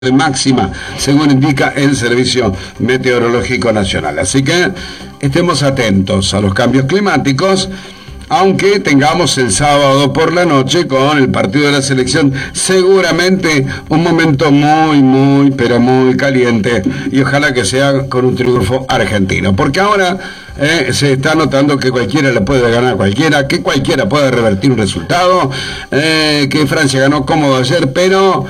de máxima, según indica el Servicio Meteorológico Nacional. Así que estemos atentos a los cambios climáticos, aunque tengamos el sábado por la noche con el partido de la selección, seguramente un momento muy caliente, y ojalá que sea con un triunfo argentino, porque ahora se está notando que cualquiera le puede ganar a cualquiera, que cualquiera puede revertir un resultado, que Francia ganó cómodo ayer, pero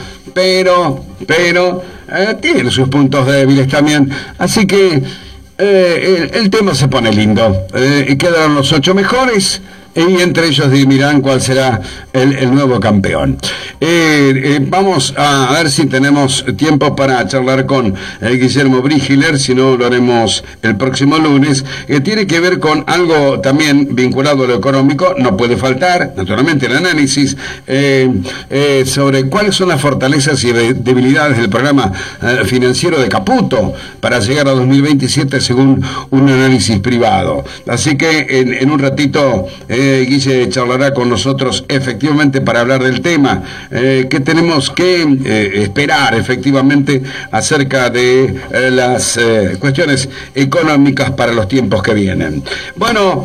tiene sus puntos débiles también, así que el tema se pone lindo, y quedaron los 8 mejores, y entre ellos dirán cuál será el nuevo campeón. Vamos a ver si tenemos tiempo para charlar con Guillermo Brigiler, si no lo haremos el próximo lunes, que tiene que ver con algo también vinculado a lo económico. No puede faltar, naturalmente, el análisis sobre cuáles son las fortalezas y debilidades del programa financiero de Caputo para llegar a 2027 según un análisis privado. Así que en un ratito Guille charlará con nosotros efectivamente para hablar del tema, que tenemos que esperar efectivamente acerca de las cuestiones económicas para los tiempos que vienen. Bueno,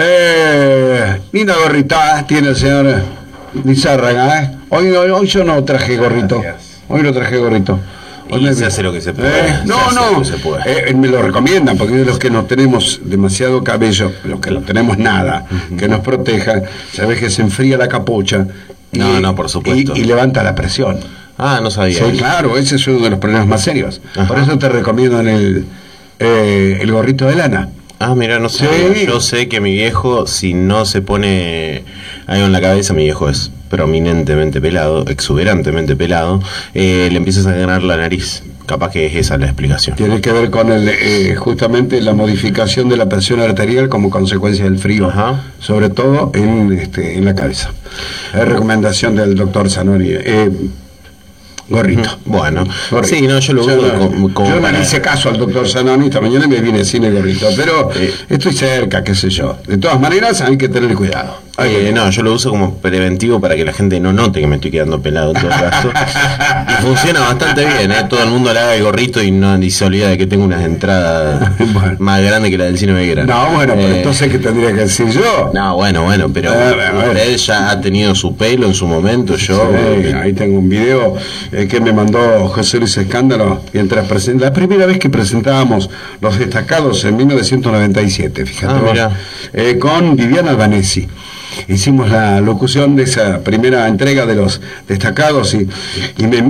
linda gorrita tiene el señor Lizárraga, Hoy yo no traje gorrito. Hoy no traje gorrito. Y se hace lo que se puede. Me lo recomiendan, porque de los que no tenemos demasiado cabello, los que no tenemos nada que nos proteja, sabes que se enfría la capucha. No, por supuesto. Y levanta la presión. Ah, no sabía. Sí, claro, ese es uno de los problemas más serios. Ajá. Por eso te recomiendo el gorrito de lana. Ah, mira, no sé. Sí. Yo sé que mi viejo, si no se pone algo en la cabeza, mi viejo es prominentemente pelado, exuberantemente pelado, le empiezas a ganar la nariz. Capaz que es esa la explicación. Tiene que ver con justamente la modificación de la presión arterial como consecuencia del frío. Ajá. Sobre todo en la cabeza. Es recomendación del doctor Zanoni. Gorrito. Bueno, gorrito. Sí, no, yo lo uso como yo no le hice caso al doctor Zanoni, esta mañana me vine sin el gorrito, pero estoy cerca, qué sé yo. De todas maneras, hay que tener cuidado. No, yo lo uso como preventivo para que la gente no note que me estoy quedando pelado en todo caso. Y funciona bastante bien, todo el mundo le haga el gorrito y se olvida de que tengo unas entradas más grandes que la del Cine Belgrano. No, bueno, pero entonces, ¿qué tendría que decir yo? No, bueno, pero él ya ha tenido su pelo en su momento. Ahí tengo un video que me mandó José Luis Escándalo mientras la primera vez que presentábamos Los Destacados en 1997, fíjate, con Viviana Albanesi. Hicimos la locución de esa primera entrega de Los Destacados y me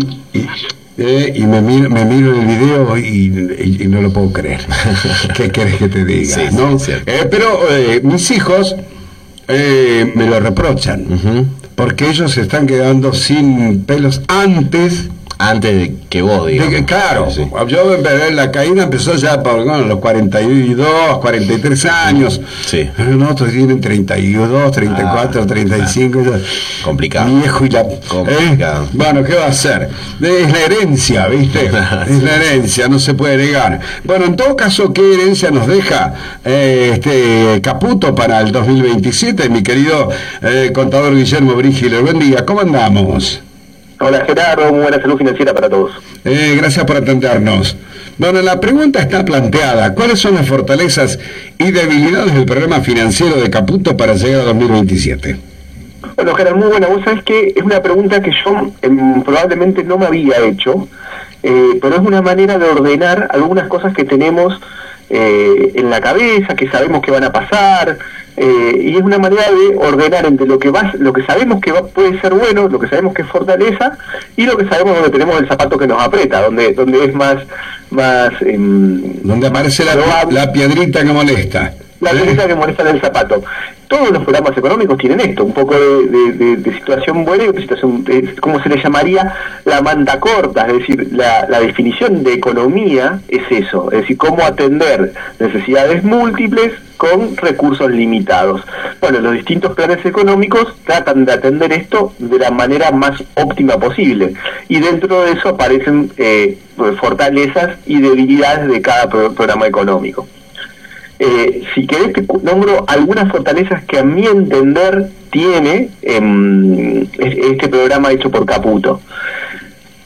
miro en el video y no lo puedo creer. ¿Qué querés que te diga? Sí, ¿no? Sí, pero mis hijos me lo reprochan, porque ellos se están quedando sin pelos antes de que vos, digamos. Claro, sí. Yo la caída empezó ya por los 42, 43 años. Sí. Nosotros tienen 32, 34, 35. Claro. Complicado. Viejo y complicado. Bueno, ¿qué va a hacer? Es la herencia, ¿viste? Es la herencia, no se puede negar. Bueno, en todo caso, ¿qué herencia nos deja Caputo para el 2027? Mi querido contador Guillermo Brigiler, buen día, ¿cómo andamos? Hola Gerardo, muy buena salud financiera para todos. Gracias por atendernos. Bueno, la pregunta está planteada. ¿Cuáles son las fortalezas y debilidades del programa financiero de Caputo para llegar a 2027? Bueno, Gerardo, muy buena. Vos sabés que es una pregunta que yo probablemente no me había hecho, pero es una manera de ordenar algunas cosas que tenemos en la cabeza, que sabemos que van a pasar, y es una manera de ordenar entre lo que sabemos que puede ser bueno, lo que sabemos que es fortaleza, y lo que sabemos donde tenemos el zapato que nos aprieta, donde es más donde aparece la piedrita que molesta. La piedrita que molesta en el zapato. Todos los programas económicos tienen esto, un poco de situación buena y otra situación, ¿cómo se le llamaría? La manta corta, es decir, la definición de economía es eso, es decir, cómo atender necesidades múltiples con recursos limitados. Bueno, los distintos planes económicos tratan de atender esto de la manera más óptima posible, y dentro de eso aparecen fortalezas y debilidades de cada programa económico. Si querés te nombro algunas fortalezas que a mi entender tiene este programa hecho por Caputo.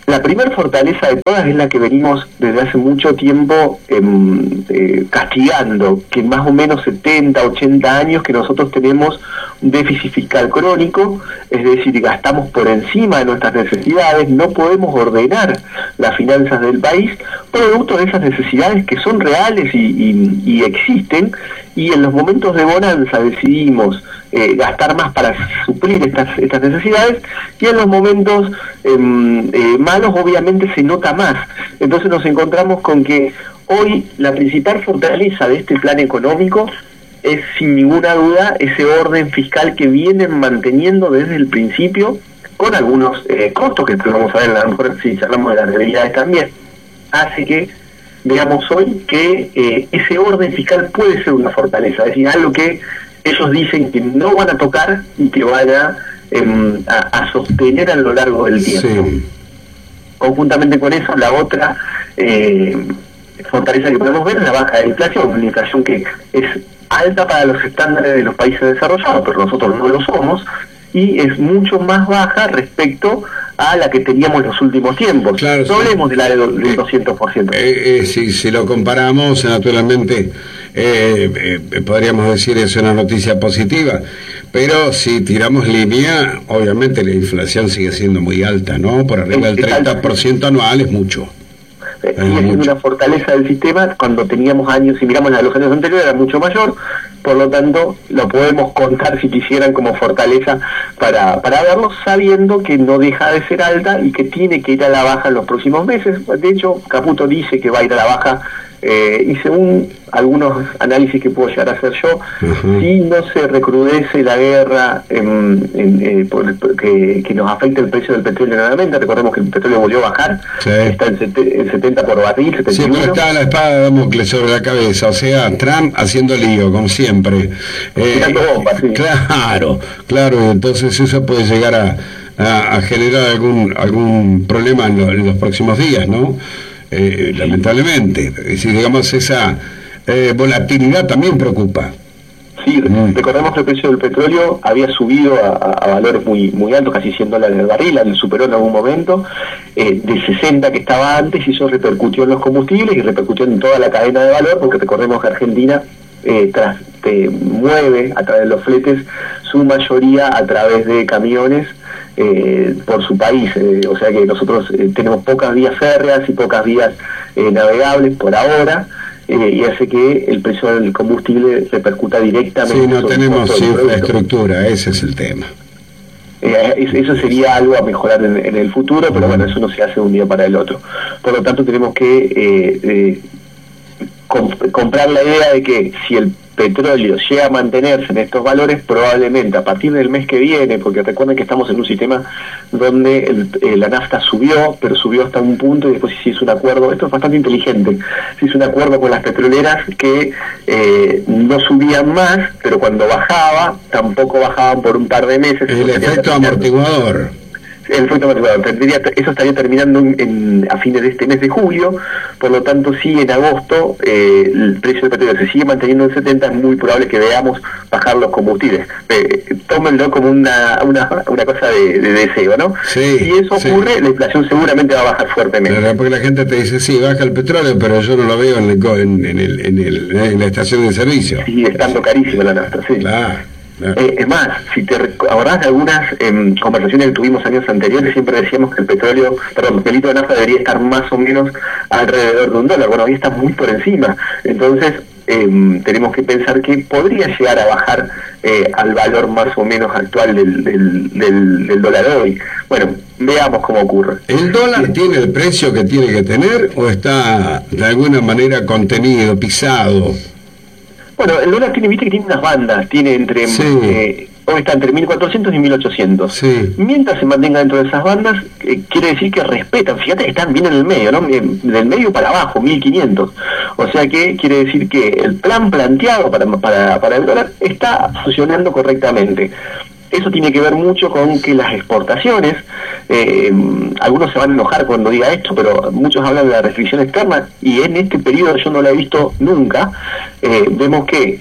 La primera fortaleza de todas es la que venimos desde hace mucho tiempo castigando, que más o menos 70, 80 años que nosotros tenemos un déficit fiscal crónico, es decir, gastamos por encima de nuestras necesidades, no podemos ordenar las finanzas del país, producto de esas necesidades que son reales y existen, y en los momentos de bonanza decidimos gastar más para suplir estas necesidades, y en los momentos malos obviamente se nota más. Entonces nos encontramos con que hoy la principal fortaleza de este plan económico es sin ninguna duda ese orden fiscal que vienen manteniendo desde el principio, con algunos costos que vamos a ver a lo mejor si charlamos de las debilidades también, hace que veamos hoy que ese orden fiscal puede ser una fortaleza, es decir, algo que ellos dicen que no van a tocar y que van a sostener a lo largo del tiempo. Sí. Conjuntamente con eso, la otra fortaleza que podemos ver es la baja de la inflación que es alta para los estándares de los países desarrollados, pero nosotros no lo somos, y es mucho más baja respecto a la que teníamos en los últimos tiempos. Claro, no hablemos del 200%. Si lo comparamos, naturalmente, podríamos decir es una noticia positiva, pero si tiramos línea, obviamente la inflación sigue siendo muy alta, ¿no? Por arriba del 30% anual es mucho. Sigue siendo una fortaleza del sistema. Cuando teníamos años, si miramos los años anteriores, era mucho mayor, por lo tanto lo podemos contar si quisieran como fortaleza para verlo, sabiendo que no deja de ser alta y que tiene que ir a la baja en los próximos meses. De hecho, Caputo dice que va a ir a la baja, y según algunos análisis que puedo llegar a hacer yo, si no se recrudece la guerra que nos afecte el precio del petróleo nuevamente. Recordemos que el petróleo volvió a bajar, está en 70 por barril, 71. Siempre está la espada de Damocles sobre la cabeza, o sea, Trump haciendo lío, como siempre. Tirando bombas, sí. Claro, entonces eso puede llegar a generar algún problema en los próximos días, ¿no? Lamentablemente, es decir, digamos, esa volatilidad también preocupa. Sí, recordemos que el precio del petróleo había subido a valores muy altos, casi $100 el barril, lo superó en algún momento, de 60 que estaba antes, y eso repercutió en los combustibles y repercutió en toda la cadena de valor, porque recordemos que Argentina mueve a través de los fletes su mayoría a través de camiones por su país, o sea que nosotros tenemos pocas vías férreas y pocas vías navegables por ahora, y hace que el precio del combustible repercuta directamente. Sí, no tenemos infraestructura, ese es el tema. Eso sería algo a mejorar en el futuro, pero bueno, eso no se hace de un día para el otro. Por lo tanto, tenemos que comprar la idea de que si el petróleo llega a mantenerse en estos valores, probablemente a partir del mes que viene, porque recuerden que estamos en un sistema donde la nafta subió, pero subió hasta un punto, y después se hizo un acuerdo, esto es bastante inteligente, se hizo un acuerdo con las petroleras que no subían más, pero cuando bajaba, tampoco bajaban por un par de meses. El efecto amortiguador. El efecto amortiguador, eso estaría terminando a fines de este mes de julio, por lo tanto si en agosto el precio del petróleo se sigue manteniendo en 70, es muy probable que veamos bajar los combustibles. Tómenlo como una cosa de deseo, ¿no? Sí, si eso ocurre, la inflación seguramente va a bajar fuertemente. Claro, porque la gente te dice, sí, baja el petróleo, pero yo no lo veo en la estación de servicio. Sí, estando carísimo la nafta, sí. Claro. Es más, si te acordás de algunas conversaciones que tuvimos años anteriores, siempre decíamos que el litro de nafta debería estar más o menos alrededor de $1. Bueno, hoy está muy por encima. Entonces, tenemos que pensar que podría llegar a bajar al valor más o menos actual del dólar hoy. Bueno, veamos cómo ocurre. ¿El dólar tiene el precio que tiene que tener o está de alguna manera contenido, pisado? Bueno, el dólar viste que tiene unas bandas, tiene entre hoy está entre 1.400 y 1.800. Sí. Mientras se mantenga dentro de esas bandas, quiere decir que respetan, fíjate que están bien en el medio, ¿no? Del medio para abajo, 1.500. O sea que quiere decir que el plan planteado para el dólar está funcionando correctamente. Eso tiene que ver mucho con que las exportaciones, algunos se van a enojar cuando diga esto, pero muchos hablan de la restricción externa, y en este periodo yo no la he visto nunca. Vemos que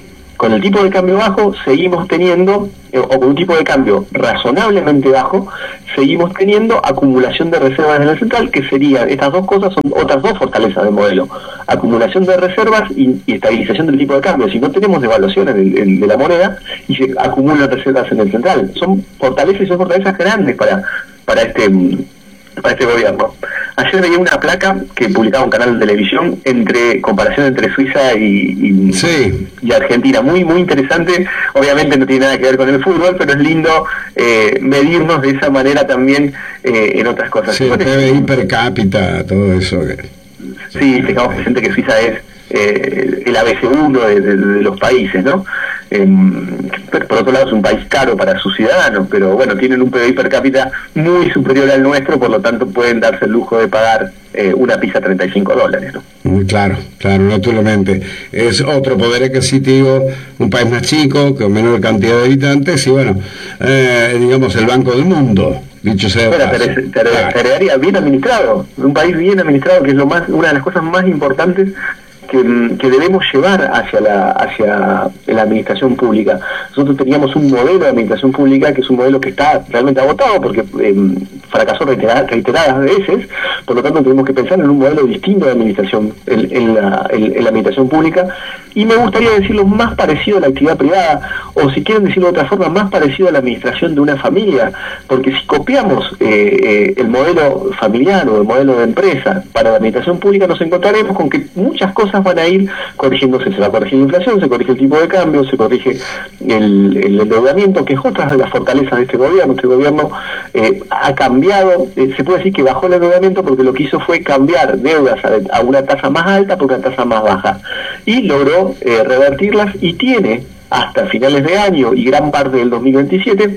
con el tipo de cambio bajo seguimos teniendo, o con un tipo de cambio razonablemente bajo, seguimos teniendo acumulación de reservas en el central, que serían, estas dos cosas son otras dos fortalezas del modelo: acumulación de reservas y estabilización del tipo de cambio. Si no tenemos devaluación de la moneda y se acumulan reservas en el central, son fortalezas, y son fortalezas grandes para este gobierno. Ayer veía una placa que publicaba un canal de televisión comparación entre Suiza y Argentina, muy muy interesante. Obviamente no tiene nada que ver con el fútbol, pero es lindo medirnos de esa manera también en otras cosas. Sí, PBI per cápita, todo eso. Sí, tengamos presente que Suiza es el ABC1 de los países, ¿no? Pero por otro lado es un país caro para sus ciudadanos, pero bueno, tienen un PBI per cápita muy superior al nuestro, por lo tanto pueden darse el lujo de pagar una pizza $35, ¿no? Claro, naturalmente. Es otro poder adquisitivo, un país más chico, con menor cantidad de habitantes, y bueno, digamos el Banco del Mundo, dicho sea de paso. Te agregaría bien administrado, un país bien administrado, que es una de las cosas más importantes que debemos llevar hacia la administración pública. Nosotros teníamos un modelo de administración pública que es un modelo que está realmente agotado porque fracasó reiteradas veces, por lo tanto tenemos que pensar en un modelo distinto de administración en la administración pública, y me gustaría decirlo más parecido a la actividad privada, o si quieren decirlo de otra forma, más parecido a la administración de una familia, porque si copiamos el modelo familiar o el modelo de empresa para la administración pública, nos encontraremos con que muchas cosas van a ir corrigiéndose. Se va a corregir la inflación, se corrige el tipo de cambio, se corrige el endeudamiento, que es otra de las fortalezas de este gobierno. Este gobierno ha cambiado, se puede decir que bajó el endeudamiento porque lo que hizo fue cambiar deudas a una tasa más alta por una tasa más baja, y logró revertirlas, y tiene hasta finales de año y gran parte del 2027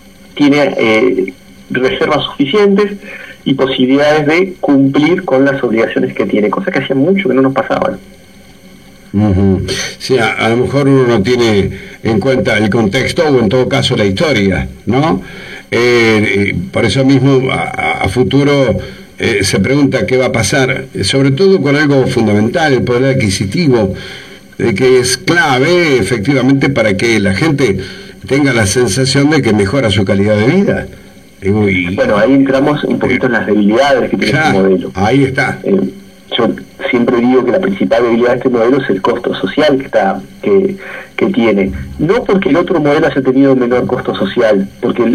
tiene reservas suficientes y posibilidades de cumplir con las obligaciones que tiene, cosa que hacía mucho que no nos pasaban. Sí, a lo mejor uno no tiene en cuenta el contexto, o en todo caso la historia, ¿no? Por eso mismo a futuro se pregunta qué va a pasar, sobre todo con algo fundamental, el poder adquisitivo, que es clave efectivamente para que la gente tenga la sensación de que mejora su calidad de vida. Bueno, ahí entramos un poquito en las debilidades que tiene este modelo. Ahí está. Yo siempre digo que la principal debilidad de este modelo es el costo social que tiene. No porque el otro modelo haya tenido menor costo social,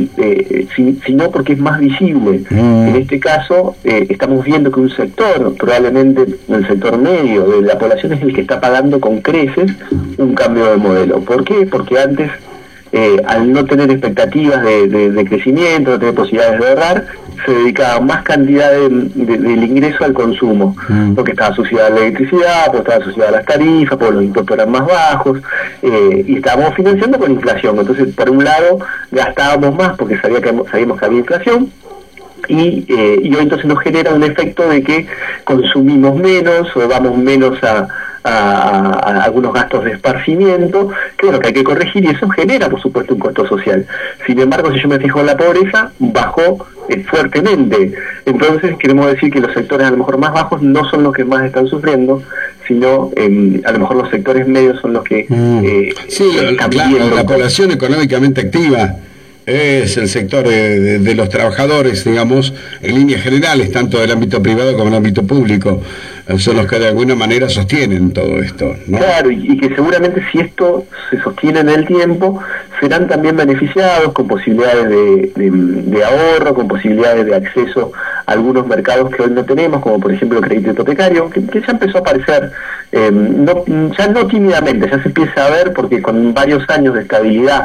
sino porque es más visible. En este caso, estamos viendo que un sector, probablemente el sector medio de la población, es el que está pagando con creces un cambio de modelo. ¿Por qué? Porque antes, al no tener expectativas de crecimiento, no tener posibilidades de ahorrar, se dedicaba más cantidad del ingreso al consumo, porque estaba asociada a la electricidad, porque estaba asociada a las tarifas, porque los impuestos eran más bajos, y estábamos financiando con inflación. Entonces, por un lado, gastábamos más porque sabíamos que había inflación, y hoy entonces nos genera un efecto de que consumimos menos, o vamos menos a algunos gastos de esparcimiento, que hay que corregir, y eso genera por supuesto un costo social. Sin embargo, si yo me fijo en la pobreza, bajó fuertemente. Entonces queremos decir que los sectores a lo mejor más bajos no son los que más están sufriendo, sino a lo mejor los sectores medios son los que están viendo. La población económicamente activa es el sector de los trabajadores, digamos, en líneas generales, tanto del ámbito privado como del ámbito público. Son los que de alguna manera sostienen todo esto, ¿no? Claro, y que seguramente si esto se sostiene en el tiempo, serán también beneficiados con posibilidades de ahorro, con posibilidades de acceso a algunos mercados que hoy no tenemos, como por ejemplo el crédito hipotecario, que ya empezó a aparecer, ya no tímidamente, ya se empieza a ver, porque con varios años de estabilidad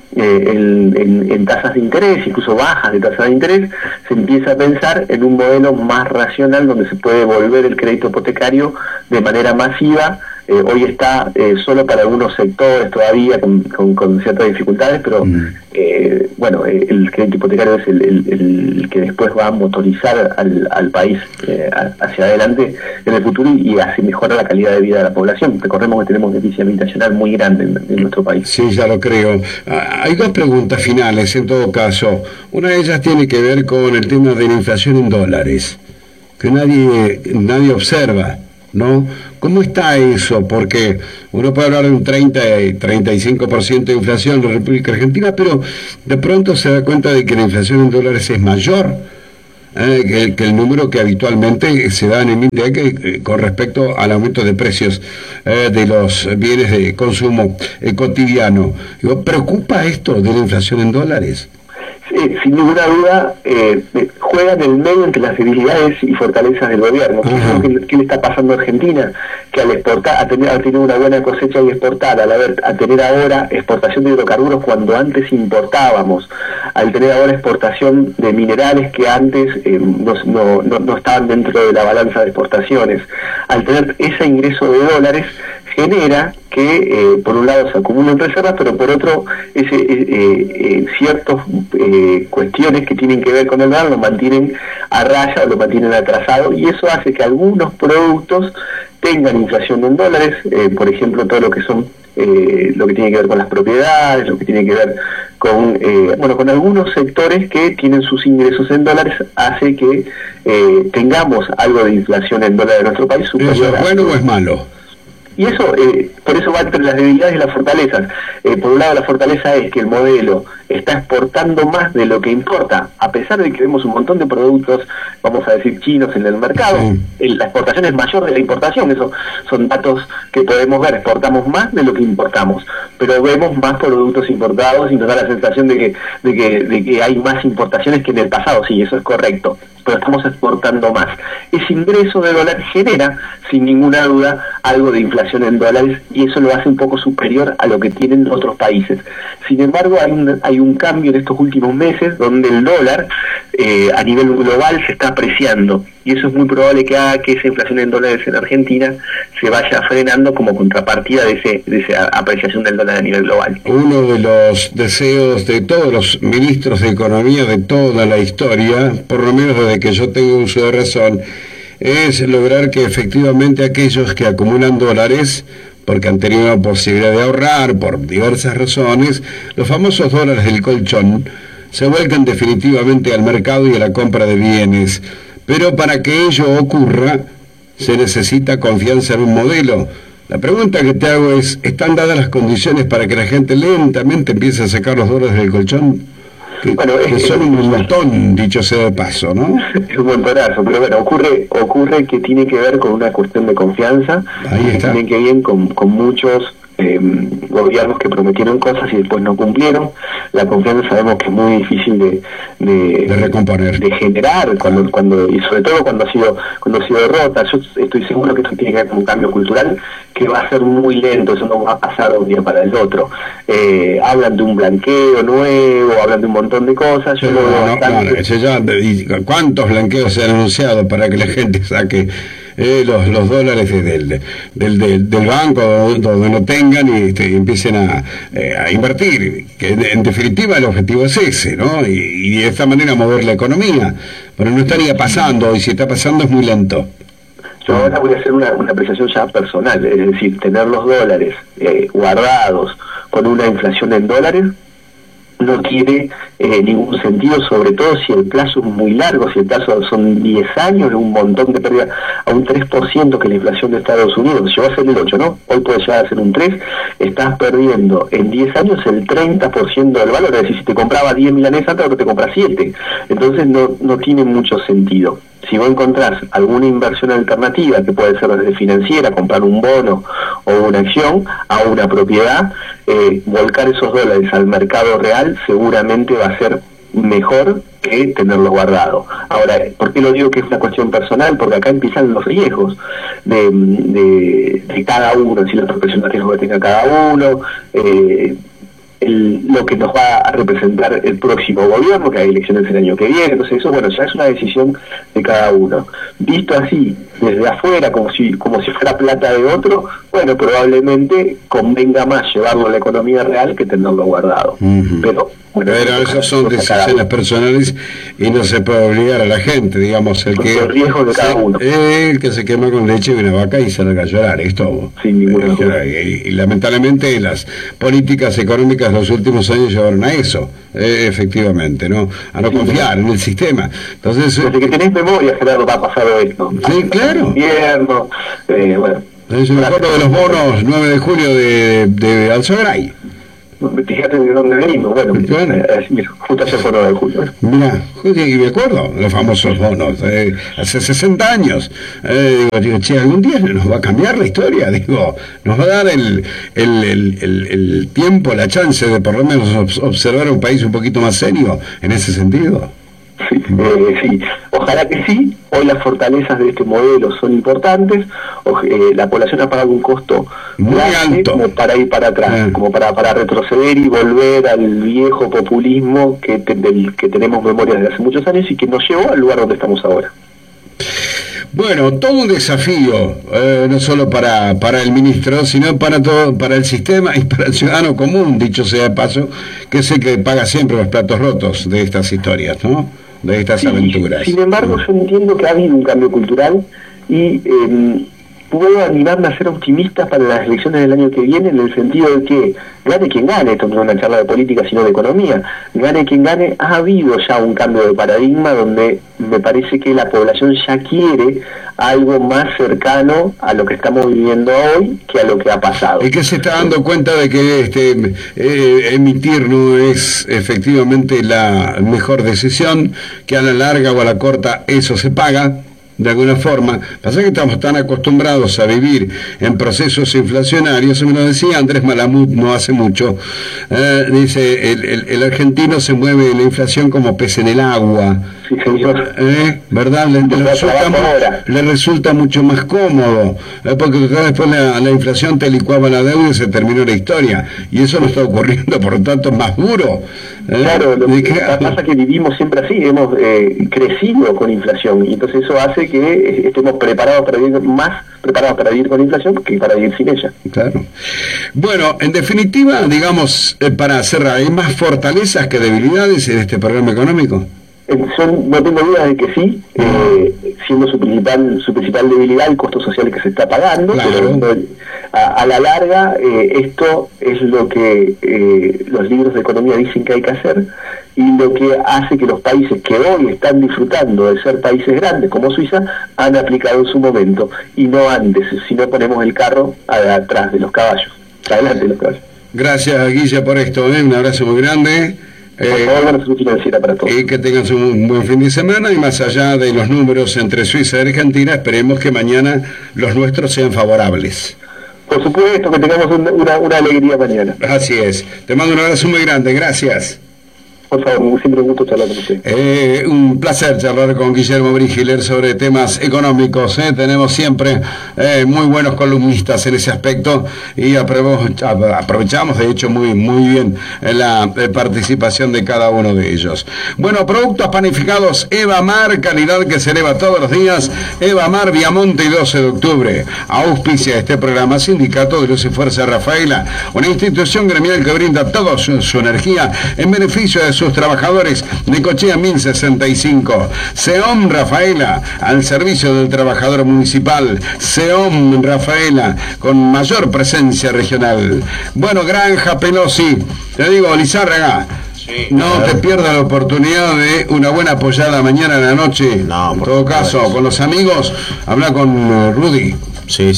en tasas de interés, incluso bajas de tasas de interés, se empieza a pensar en un modelo más racional donde se puede devolver el crédito hipotecario de manera masiva. Hoy está solo para algunos sectores todavía con ciertas dificultades, pero el crédito hipotecario es el que después va a motorizar al país hacia adelante en el futuro, y así mejora la calidad de vida de la población. Recordemos que tenemos déficit habitacional muy grande en nuestro país. Sí, ya lo creo. Hay dos preguntas finales en todo caso. Una de ellas tiene que ver con el tema de la inflación en dólares, que nadie observa, ¿no? ¿Cómo está eso? Porque uno puede hablar de un 30 y 35% de inflación en la República Argentina, pero de pronto se da cuenta de que la inflación en dólares es mayor que el número que habitualmente se da en el MINDEC con respecto al aumento de precios de los bienes de consumo cotidiano. Digo, ¿preocupa esto de la inflación en dólares? Sin ninguna duda, juega en el medio entre las debilidades y fortalezas del gobierno. ¿Qué le está pasando a Argentina? Que al exportar, a tener una buena cosecha y exportar, a tener ahora exportación de hidrocarburos cuando antes importábamos, al tener ahora exportación de minerales que antes no estaban dentro de la balanza de exportaciones, al tener ese ingreso de dólares, genera que por un lado se acumulen reservas, pero por otro ciertas cuestiones que tienen que ver con el dólar lo mantienen a raya o lo mantienen atrasado, y eso hace que algunos productos tengan inflación en dólares, por ejemplo todo lo que son lo que tiene que ver con las propiedades, lo que tiene que ver con con algunos sectores que tienen sus ingresos en dólares, hace que tengamos algo de inflación en dólares en nuestro país superior. ¿Eso es bueno o es malo? Y eso, por eso va entre las debilidades y las fortalezas. Por un lado, la fortaleza es que el modelo está exportando más de lo que importa, a pesar de que vemos un montón de productos, vamos a decir, chinos en el mercado. La exportación es mayor de la importación, eso son datos que podemos ver, exportamos más de lo que importamos, pero vemos más productos importados y nos da la sensación de que hay más importaciones que en el pasado. Sí, eso es correcto, pero estamos exportando más. Ese ingreso de dólares genera, sin ninguna duda, algo de inflación en dólares, y eso lo hace un poco superior a lo que tienen otros países. Sin embargo, hay un cambio en estos últimos meses donde el dólar a nivel global se está apreciando, y eso es muy probable que haga que esa inflación en dólares en Argentina se vaya frenando como contrapartida de esa apreciación del dólar a nivel global. Uno de los deseos de todos los ministros de Economía de toda la historia, por lo menos desde que yo tengo uso de razón, es lograr que efectivamente aquellos que acumulan dólares, porque han tenido la posibilidad de ahorrar por diversas razones, los famosos dólares del colchón, se vuelcan definitivamente al mercado y a la compra de bienes. Pero para que ello ocurra, se necesita confianza en un modelo. La pregunta que te hago es, ¿están dadas las condiciones para que la gente lentamente empiece a sacar los dólares del colchón? Que son un montón, dicho sea de paso, ¿no? Es un montonazo, pero bueno, ocurre que tiene que ver con una cuestión de confianza. Ahí está. Tiene que ver con muchos gobiernos que prometieron cosas y después no cumplieron. La confianza sabemos que es muy difícil de recomponer, de generar y sobre todo cuando ha sido derrota. Yo estoy seguro que esto tiene que ver con un cambio cultural que va a ser muy lento, eso no va a pasar de un día para el otro. Hablan de un blanqueo nuevo, hablan de un montón de cosas. Yo lo veo bastante... ¿Cuántos blanqueos se han anunciado para que la gente saque los dólares del banco donde no tengan y empiecen a invertir? Que en definitiva el objetivo es ese, ¿no? Y de esta manera mover la economía, pero no estaría pasando, y si está pasando es muy lento. Yo ahora voy a hacer una apreciación ya personal, es decir, tener los dólares guardados con una inflación en dólares no tiene ningún sentido, sobre todo si el plazo es muy largo, si el plazo son 10 años, un montón de pérdida, a un 3% que la inflación de Estados Unidos, llegó a ser el 8, ¿no? Hoy puede llegar a ser un 3, estás perdiendo en 10 años el 30% del valor, es decir, si te compraba 10 milanesas, ahora te compras 7, entonces no tiene mucho sentido. Si vos encontrás alguna inversión alternativa, que puede ser desde financiera, comprar un bono o una acción, a una propiedad, volcar esos dólares al mercado real seguramente va a ser mejor que tenerlo guardado. Ahora, ¿por qué lo digo que es una cuestión personal? Porque acá empiezan los riesgos de cada uno, si la proporción de riesgo que tenga cada uno, lo que nos va a representar el próximo gobierno, que hay elecciones el año que viene. Entonces eso, bueno, ya es una decisión de cada uno. Visto así, desde afuera, como si fuera plata de otro, bueno, probablemente convenga más llevarlo a la economía real que tenerlo guardado. Pero bueno, esas son decisiones personales y no se puede obligar a la gente, digamos, el riesgo de cada uno. El que se quema con leche de una vaca y se larga a llorar, es todo. Sin ninguna duda. Y lamentablemente las políticas económicas de los últimos años llevaron a eso, efectivamente, ¿no? A no confiar en el sistema. Entonces, desde que tenés memoria, Gerardo, va a pasar esto. Sí, claro. Invierno, bueno. Es me acuerdo de los bonos 9 de julio de Alzogray. Fíjate de dónde venimos. Bueno, justo ayer fue 9 de julio. Mira, y me acuerdo los famosos bonos, hace 60 años. Digo, che, algún día nos va a cambiar la historia, digo, nos va a dar el tiempo, la chance de por lo menos observar un país un poquito más serio en ese sentido. Sí, ojalá que sí. Hoy las fortalezas de este modelo son importantes. La población ha pagado un costo muy alto como para ir para atrás, como para retroceder y volver al viejo populismo del que tenemos memoria desde hace muchos años y que nos llevó al lugar donde estamos ahora. Bueno, todo un desafío, no solo para el ministro, sino para todo, para el sistema y para el ciudadano común, dicho sea de paso, que es el que paga siempre los platos rotos de estas historias, ¿no? De estas aventuras. Sin embargo, yo entiendo que ha habido un cambio cultural y puedo animarme a ser optimistas para las elecciones del año que viene, en el sentido de que gane quien gane. Esto no es una charla de política sino de economía, gane quien gane. Ha habido ya un cambio de paradigma donde me parece que la población ya quiere algo más cercano a lo que estamos viviendo hoy que a lo que ha pasado. Es que se está dando cuenta de que emitir no es efectivamente la mejor decisión, que a la larga o a la corta eso se paga de alguna forma. Pasa que estamos tan acostumbrados a vivir en procesos inflacionarios. Me lo decía Andrés Malamud no hace mucho. Dice, el argentino se mueve en la inflación como pez en el agua. Sí, señor. ¿Verdad? Le resulta mucho más cómodo, porque después la inflación te licuaba la deuda y se terminó la historia. Y eso no está ocurriendo, por lo tanto es más duro. Claro, lo que pasa es que vivimos siempre así, hemos crecido con inflación, y entonces eso hace que estemos preparados para vivir con inflación que para vivir sin ella. Claro. Bueno, en definitiva, digamos, para cerrar, ¿hay más fortalezas que debilidades en este programa económico? No tengo dudas de que sí, siendo su principal debilidad el costo social que se está pagando, claro. Pero a la larga esto es lo que los libros de economía dicen que hay que hacer, y lo que hace que los países que hoy están disfrutando de ser países grandes como Suiza han aplicado en su momento, y no antes, si no ponemos el carro atrás de los caballos, adelante de los caballos. Gracias, Guille, por esto, un abrazo muy grande. Para todos. Y que tengan un buen fin de semana, y más allá de los números entre Suiza y Argentina, esperemos que mañana los nuestros sean favorables. Por supuesto, que tengamos una alegría mañana. Así es. Te mando un abrazo muy grande. Gracias. Por favor, siempre un gusto charlar con usted. Un placer charlar con Guillermo Brigiler sobre temas económicos. Tenemos siempre muy buenos columnistas en ese aspecto, y aprovechamos de hecho muy bien la participación de cada uno de ellos. Bueno, productos panificados Eva Mar, calidad que se eleva todos los días. Eva Mar, Viamonte y 12 de octubre. Auspicia este programa Sindicato de Luz y Fuerza Rafaela, una institución gremial que brinda toda su energía en beneficio de sus trabajadores. Necochea 1065. SEOM Rafaela, al servicio del trabajador municipal. SEOM Rafaela, con mayor presencia regional. Bueno, Granja Pelosi, te digo, Lizárraga, sí, no te pierdas la oportunidad de una buena apoyada mañana en la noche. No, en todo caso, con los amigos, habla con Rudy. Sí.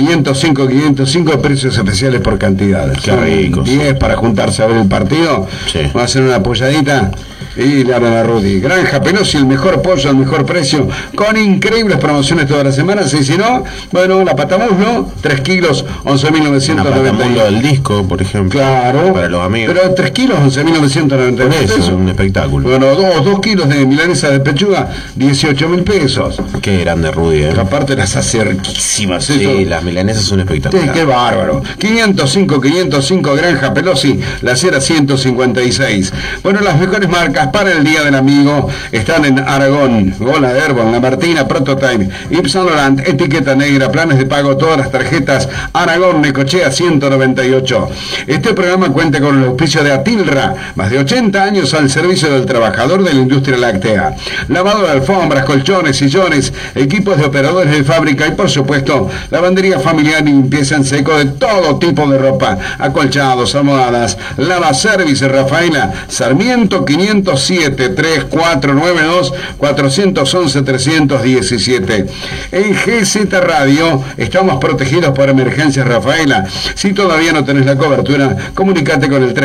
505 precios especiales por cantidad. Qué rico. 10 para juntarse a ver el partido. Sí. Va a hacer una apoyadita y le hablan a Rudy. Granja Pelosi, el mejor pollo al mejor precio, con increíbles promociones toda la semana. Si no, bueno, la patamuslo, 3 kilos, 11.990. del disco, por ejemplo. Claro. Para los amigos. Pero 3 kilos, 11.990 pesos. Es un espectáculo. Bueno, 2 kilos de milanesa de pechuga, 18.000 pesos. Qué grande Rudy, Aparte las hace riquísimas. Sí, eso. Las milanesas son espectaculares. Sí, qué bárbaro. 505 Granja Pelosi, la acera 156. Bueno, las mejores marcas para el Día del Amigo están en Aragón, Gola de Herbon, La Martina, Prototype, Yves Saint Laurent, Etiqueta Negra, planes de pago, todas las tarjetas, Aragón, Necochea 198. Este programa cuenta con el auspicio de Atilra, más de 80 años al servicio del trabajador de la industria láctea. Lavado de alfombras, colchones, sillones, equipos de operadores de fábrica, y por supuesto, lavandería familiar y limpieza en seco de todo tipo de ropa, acolchados, almohadas. Lava Service Rafaela, Sarmiento 500 207-3492-411-317. En GZ Radio estamos protegidos por Emergencias Rafaela. Si todavía no tenés la cobertura, comunicate con el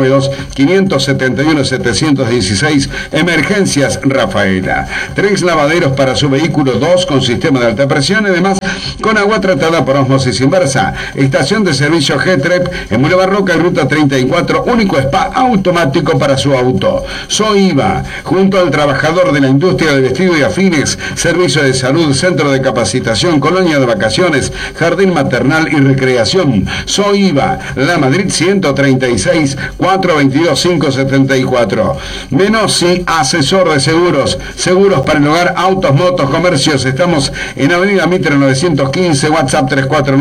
3492-571-716. Emergencias Rafaela. 3 lavaderos para su vehículo, 2 con sistema de alta presión, además con agua tratada por osmosis inversa. Estación de servicio G-Trep en Boulevard Roca y Ruta 34, único spa automático para su auto. Soiva, junto al trabajador de la industria de vestido y afines, servicio de salud, centro de capacitación, colonia de vacaciones, jardín maternal y recreación. Soiva, La Madrid 136, 422-574. Menossi, asesor de seguros, seguros para el hogar, autos, motos, comercios. Estamos en Avenida Mitre 915, WhatsApp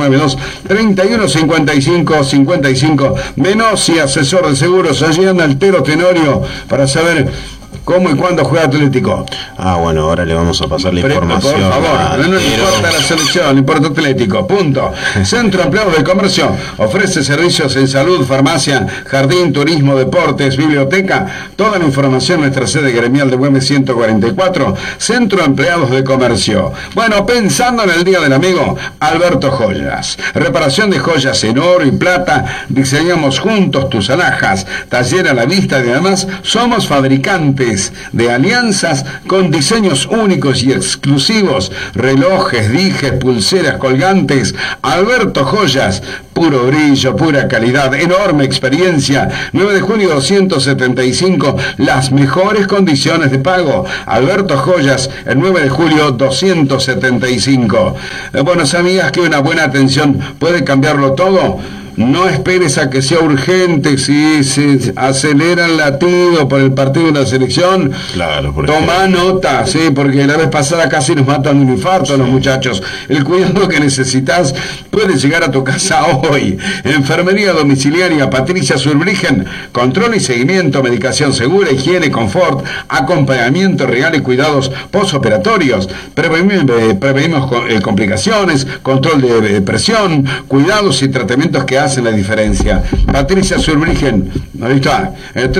3492-315555. Menossi, asesor de seguros. Allí anda el Tero Tenorio para saber cómo y cuándo juega Atlético. Bueno, ahora le vamos a pasar la información. Por favor, no importa la selección, no importa Atlético, punto. Centro Empleados de Comercio ofrece servicios en salud, farmacia, jardín, turismo, deportes, biblioteca. Toda la información en nuestra sede gremial de Güemes 144, Centro Empleados de Comercio. Bueno, pensando en el Día del Amigo, Alberto Joyas. Reparación de joyas en oro y plata. Diseñamos juntos tus alhajas. Taller a la vista y además somos fabricantes de alianzas con diseños únicos y exclusivos, relojes, dijes, pulseras, colgantes. Alberto Joyas, puro brillo, pura calidad, enorme experiencia. 9 de junio 275, las mejores condiciones de pago. Alberto Joyas, el 9 de julio 275. Bueno, ¿sabías que una buena atención puede cambiarlo todo? No esperes a que sea urgente. Si se acelera el latido por el partido de la selección, claro, toma nota, sí, porque la vez pasada casi nos matan de un infarto los muchachos. El cuidado que necesitas puede llegar a tu casa hoy. Enfermería domiciliaria Patricia Surbrigen, control y seguimiento, medicación segura, higiene, confort, acompañamiento real y cuidados postoperatorios. Prevenimos complicaciones, control de presión, cuidados y tratamientos que hacen la diferencia. Patricia Surbrigen, ahí está, el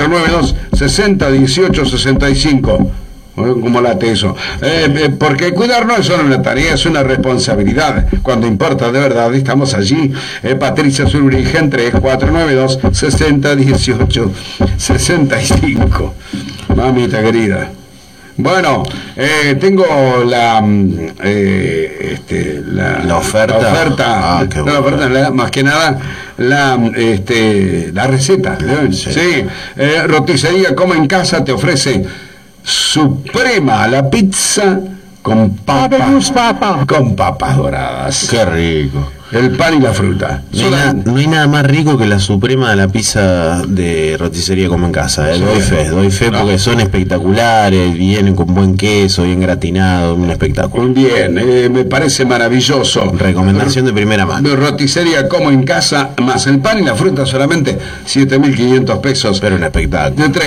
3492-601865. ¿Cómo late eso? Porque cuidar no es solo una tarea, es una responsabilidad. Cuando importa de verdad, estamos allí. Patricia Surbrigen, 3492-601865. Mamita querida. Bueno, tengo la oferta. La oferta, más que nada la receta. Sí. Roticería Como en Casa te ofrece Suprema, la pizza con papas doradas. Qué rico. El pan y la fruta. No hay nada más rico que la Suprema de la pizza de Roticería Como en Casa. Sí, doy fe porque son espectaculares, vienen con buen queso, bien gratinado, un espectáculo. Bien, me parece maravilloso. Recomendación de primera mano. Roticería Como en Casa, más el pan y la fruta, solamente 7.500 pesos. Pero un espectáculo. De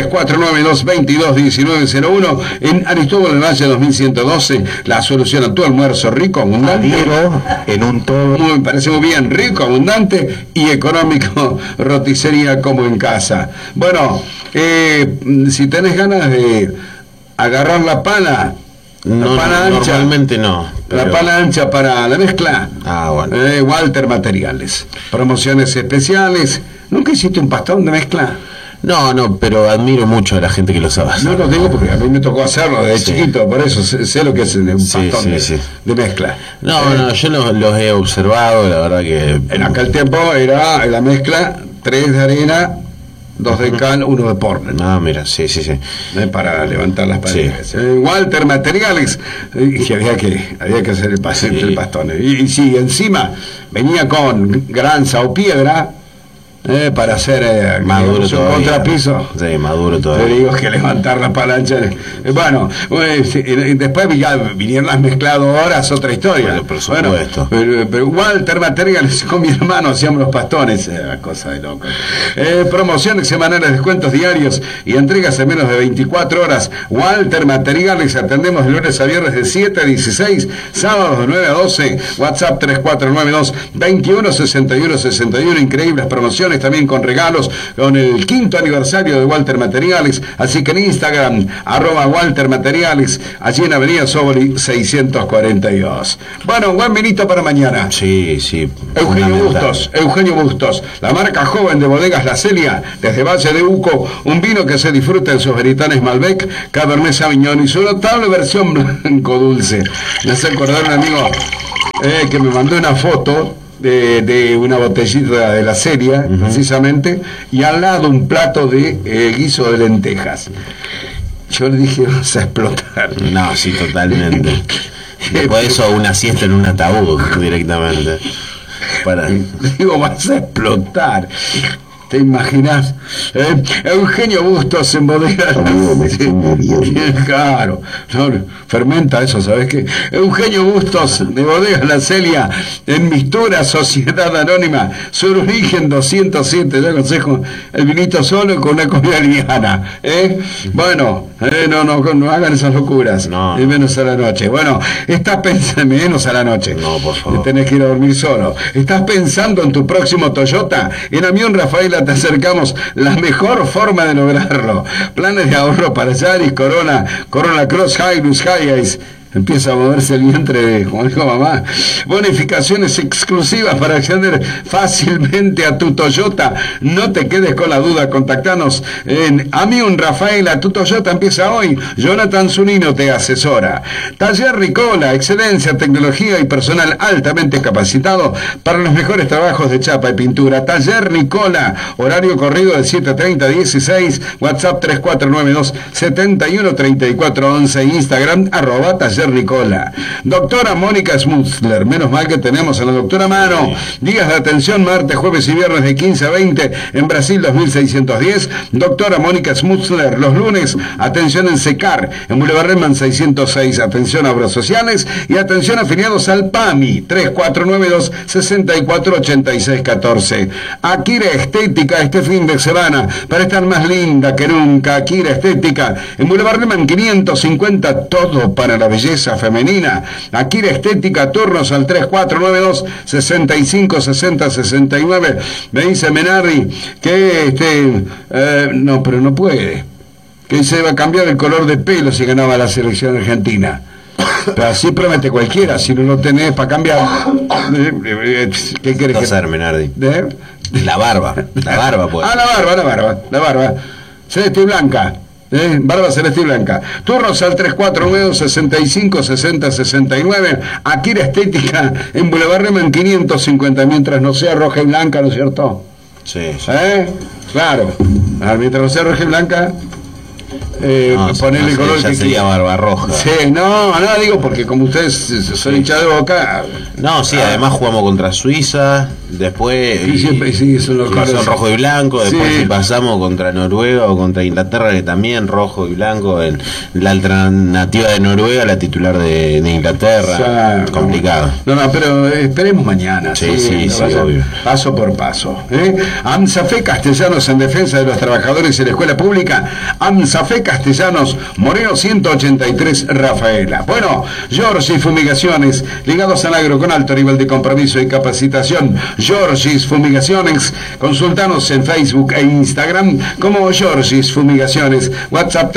3492-221901 en Aristóbulo del Valle 2112. La solución a tu almuerzo rico, abundante. En un todo. Me parece muy bien, rico, abundante y económico. Roticería Como en Casa. Bueno, si tenés ganas de agarrar la pala, ancha, normalmente no, pero... la pala ancha para la mezcla, bueno. Walter Materiales, promociones especiales. ¿Nunca hiciste un pastón de mezcla? No, pero admiro mucho a la gente que lo sabe. No lo digo porque a mí me tocó hacerlo desde chiquito, por eso sé lo que es un pastón de mezcla. No, yo los he observado, la verdad que... En aquel tiempo era la mezcla 3 de arena, 2 de cal, 1 de porno. Mira, sí. Para levantar las paredes. Sí. Walter Materiales, que había que hacer el pastón. Y sí, encima venía con granza o piedra, para hacer maduro un contrapiso. Sí, maduro todavía. Te digo que levantar la palancha. Bueno, después vinieron las mezcladoras, otra historia. Bueno, por supuesto. Pero Walter Materiales, con mi hermano hacíamos los pastones, cosa de loco. Promociones semanales, descuentos diarios y entregas en menos de 24 horas. Walter Materiales, atendemos de lunes a viernes de 7 a 16, sábados de 9 a 12. WhatsApp 3492-216161. Increíbles promociones promociones, también con regalos, con el 5º aniversario de Walter Materiales, así que en Instagram, @Walter Materiales, allí en Avenida Sóboli 642. Bueno, buen vinito para mañana. Sí. Eugenio Bustos, la marca joven de Bodegas La Celia, desde Valle de Uco, un vino que se disfruta en sus veritanes Malbec, Cabernet Sauvignon y su notable versión blanco dulce. Me hace acordar un amigo que me mandó una foto de una botellita de La Celia, precisamente, y al lado un plato de guiso de lentejas. Yo le dije, vas a explotar. No, sí, totalmente. Después de eso, una siesta en un ataúd directamente. Digo, vas a explotar. ¿Te imaginas? Eugenio Bustos en Bodegas. Claro, no, fermenta eso, ¿sabes qué? Eugenio Bustos de Bodegas La Celia, en Mistura Sociedad Anónima, Sur Origen 207. Yo aconsejo el vinito solo con una comida liviana. Bueno, no hagan esas locuras. No. Y menos a la noche. Bueno, estás pensando, menos a la noche. No, por favor. Tenés que ir a dormir solo. ¿Estás pensando en tu próximo Toyota? En Amión Rafaela te acercamos la mejor forma de lograrlo. Planes de ahorro para Yaris, Corona Cross, Hilux, Hiace. Empieza a moverse el vientre, como dijo mamá. Bonificaciones exclusivas para acceder fácilmente a tu Toyota. No te quedes con la duda, contactanos en Amión Rafaela. Tu Toyota empieza hoy. Jonathan Zunino te asesora. Taller Ricola, excelencia, tecnología y personal altamente capacitado para los mejores trabajos de chapa y pintura. Taller Ricola, horario corrido de 7:30 a 16, WhatsApp 3492 713411, Instagram @Taller Ricola. Doctora Mónica Smutzler, menos mal que tenemos a la doctora Mano. Días de atención martes, jueves y viernes de 15 a 20 en Brasil 2610. Doctora Mónica Smutzler, los lunes, atención en Secar, en Boulevard Reman 606, atención a obras sociales y atención afiliados al PAMI 3492 648614. Akira Estética este fin de semana para estar más linda que nunca. Akira Estética en Boulevard Reman 550, todo para la belleza femenina. Akira Estética, turnos al 3492 65 60 69. Me dice Menardi que no, pero no puede, que se va a cambiar el color de pelo si ganaba la selección argentina. Pero así promete cualquiera, si no lo tenés para cambiar. ¿Qué querés que hacer, Menardi? La barba pues. La barba celeste y blanca. Barba celeste y blanca. Turnos al 3492 65 60 69. Akira Estética en Boulevard Reman 550, mientras no sea roja y blanca, ¿no es cierto? Sí. Claro. Mientras no sea roja y blanca, ponerle color ya que sería barba roja. Sí, no, digo porque como ustedes son hinchados de Boca. No, sí, además jugamos contra Suiza, después y siempre son los colores. Son rojo y blanco, después Sí. si pasamos contra Noruega o contra Inglaterra, que también rojo y blanco, la alternativa de Noruega, la titular de Inglaterra. Claro. Complicado. No, pero esperemos mañana. Sí, obvio. Paso por paso. AMSAFE Castellanos en defensa de los trabajadores y la escuela pública. AMSAFE Castellanos, Moreno 183, Rafaela. Bueno, Giorgis Fumigaciones, ligados al agro con alto nivel de compromiso y capacitación. Giorgis Fumigaciones, consultanos en Facebook e Instagram como Giorgis Fumigaciones. WhatsApp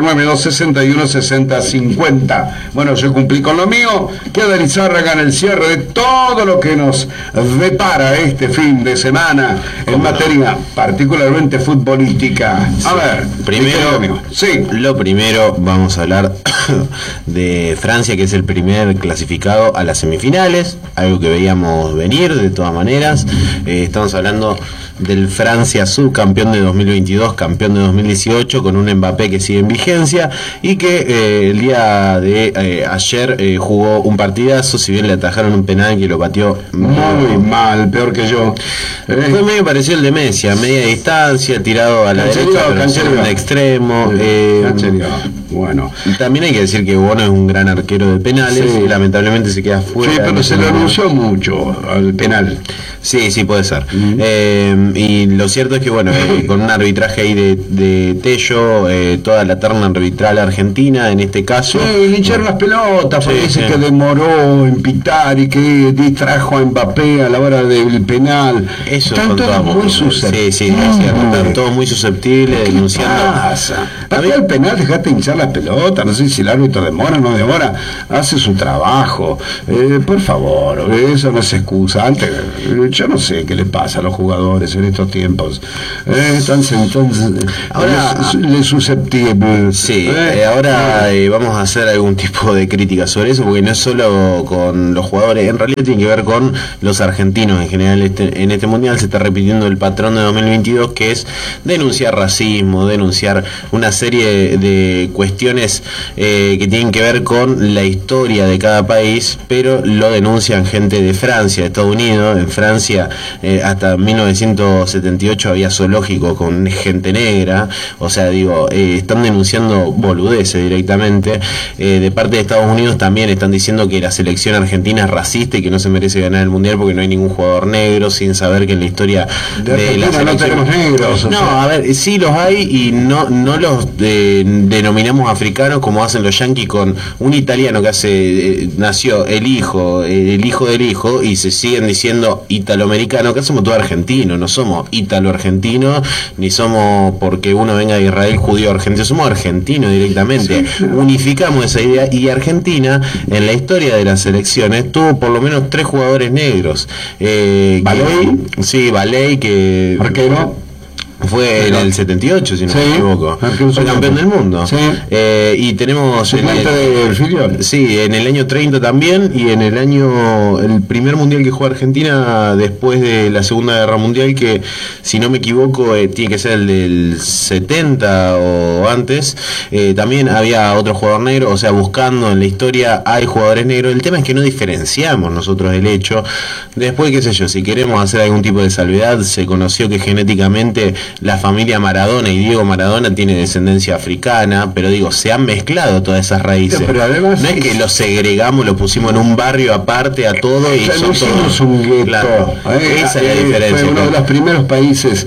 3492-616050. Bueno, yo cumplí con lo mío. Queda Lizárraga en el cierre de todo lo que nos depara este fin de semana en materia particularmente futbolística. A ver, lo primero vamos a hablar de Francia, que es el primer clasificado a las semifinales, algo que veíamos venir de todas maneras. Estamos hablando del Francia subcampeón de 2022, campeón de 2018, con un Mbappé que sigue en vigencia y que el día de ayer jugó un partidazo, si bien le atajaron un penal que lo pateó muy mal, peor que yo. Fue medio parecido al de Messi, a media distancia, tirado a la derecha, pero en extremo. Bueno. También hay que decir que Bono es un gran arquero de penales y lamentablemente se queda fuera. Sí, pero se lo anunció mucho al penal. Sí, puede ser. Y lo cierto es que, bueno, con un arbitraje ahí de Tello, toda la terna arbitral argentina, en este caso... Sí, le hincharon las pelotas, porque dice que demoró en pitar y que distrajo a Mbappé a la hora del penal. Eso están todos muy susceptibles. Sí, es cierto, están todos muy susceptibles, denunciando... ¿Qué pasa? Para el penal dejate hinchar las pelotas, no sé si el árbitro demora o no demora, hace su trabajo. Por favor, eso no es excusa. Antes, yo no sé qué le pasa a los jugadores en estos tiempos. Están ahora susceptibles. Sí, ahora vamos a hacer algún tipo de crítica sobre eso, porque no es solo con los jugadores, en realidad tiene que ver con los argentinos en general. En este mundial se está repitiendo el patrón de 2022, que es denunciar racismo, denunciar una serie de cuestiones que tienen que ver con la historia de cada país, pero lo denuncian gente de Francia, de Estados Unidos. En Francia hasta 1978 había zoológicos con gente negra, o sea, digo, están denunciando boludeces directamente. De parte de Estados Unidos también están diciendo que la selección argentina es racista y que no se merece ganar el mundial porque no hay ningún jugador negro, sin saber que en la historia de la selección... No tenemos negros. No, a ver, sí los hay y no los denominamos africanos como hacen los yanquis con un italiano que nació el hijo del hijo, y se siguen diciendo italoamericano, que somos todos argentinos, no somos italo-argentinos, ni somos porque uno venga de Israel judío argentino, somos argentinos directamente. Sí. Unificamos esa idea, y Argentina en la historia de las selecciones tuvo por lo menos 3 jugadores negros. Valey. Sí, Valey, que... arquero. Fue en el 78, si no me equivoco. Fue campeón del mundo. Sí. Y tenemos... Sí, en el año 30 también, y en el primer mundial que juega Argentina después de la Segunda Guerra Mundial, que si no me equivoco tiene que ser el del 70 o antes, también había otro jugador negro. O sea, buscando en la historia hay jugadores negros. El tema es que no diferenciamos nosotros el hecho. Después, qué sé yo, si queremos hacer algún tipo de salvedad, se conoció que genéticamente la familia Maradona y Diego Maradona tiene descendencia africana, pero digo, se han mezclado todas esas raíces. Pero además no es que los segregamos, los pusimos en un barrio aparte a todo y son todos un gueto. Claro, esa es la diferencia. Fue uno de los primeros países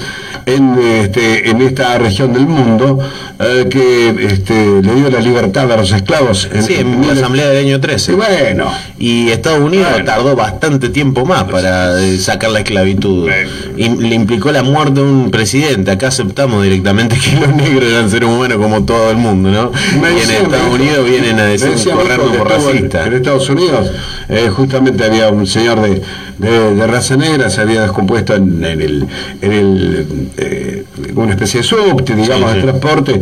en esta región del mundo que le dio la libertad a los esclavos. En la asamblea del año 13. Y Estados Unidos tardó bastante tiempo más para sacar la esclavitud. Y le implicó la muerte de un presidente. Acá aceptamos directamente que los negros eran seres humanos como todo el mundo, ¿no? Y en Estados Unidos vienen a decir corrernos por racistas. En Estados Unidos justamente había un señor de raza negra, se había descompuesto en una especie de subte, digamos, de transporte,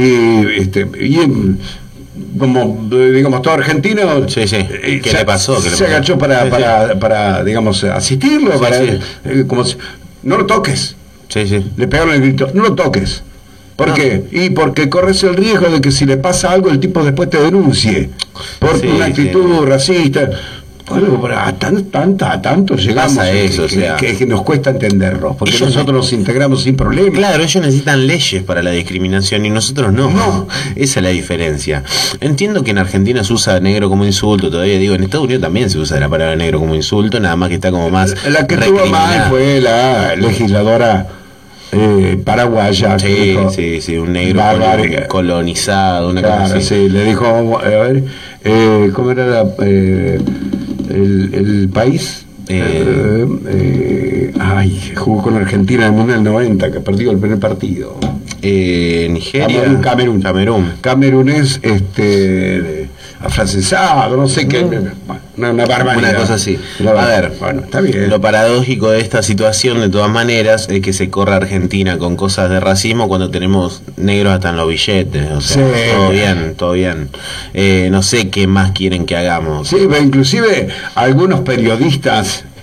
como digamos todo argentino. ¿Qué le pasó? Se agachó para digamos asistirlo, como si, no lo toques. Le pegaron el grito, no lo toques. ¿Por qué? Y porque corres el riesgo de que si le pasa algo el tipo después te denuncie por una actitud racista. Bueno, pero a tanto llegamos a eso, que nos cuesta entenderlo, porque nosotros nos integramos sin problema. Claro, ellos necesitan leyes para la discriminación y nosotros no. Esa es la diferencia. Entiendo que en Argentina se usa negro como insulto, todavía digo, en Estados Unidos también se usa la palabra negro como insulto, nada más que está como más la que tuvo mal fue la legisladora paraguaya. Sí, un negro colonizado, una cosa así. Sí, le dijo, a ver, ¿cómo era el país? Jugó con Argentina en el Mundial 90, que perdió el primer partido. Nigeria. Camerún es afrancesado, no sé qué, una barbaridad. Una cosa así. A ver, está bien. Lo paradójico de esta situación, de todas maneras, es que se corra Argentina con cosas de racismo cuando tenemos negros hasta en los billetes. O sea, todo bien. No sé qué más quieren que hagamos. Sí, pero inclusive algunos periodistas